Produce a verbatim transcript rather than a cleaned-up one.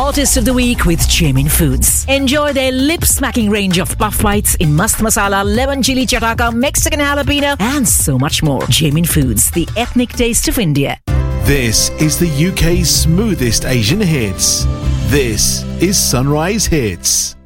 Artist of the Week with Jamin Foods. Enjoy their lip-smacking range of puff bites in mast masala, lemon chili chataka, Mexican jalapeno, and so much more. Jamin Foods, the ethnic taste of India. This is the U K's smoothest Asian hits. This is Sunrise Hits.